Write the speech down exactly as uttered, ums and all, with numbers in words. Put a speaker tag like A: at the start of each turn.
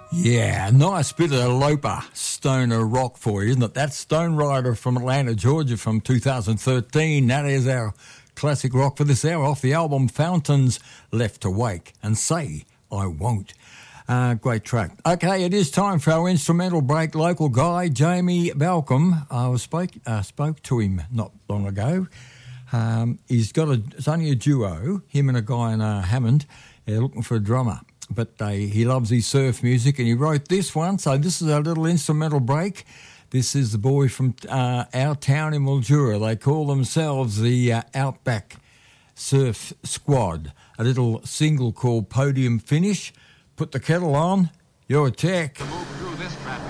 A: Yeah, nice bit of Loper stoner rock for you, isn't it? That's Stone Rider from Atlanta, Georgia from two thousand thirteen. That is our classic rock for this hour off the album Fountains Left to Wake and Say I Won't. Uh, great track. Okay, it is time for our instrumental break. Local guy, Jamie Balcom, I was spoke, uh, spoke to him not long ago. Um, he's got a, it's only a duo, him and a guy in uh, Hammond. They're looking for a drummer. But uh, he loves his surf music, and he wrote this one. So this is our little instrumental break. This is the boy from uh, our town in Mildura. They call themselves the uh, Outback Surf Squad. A little single called Podium Finish. Put the kettle on. Your tech.
B: To move through this traffic.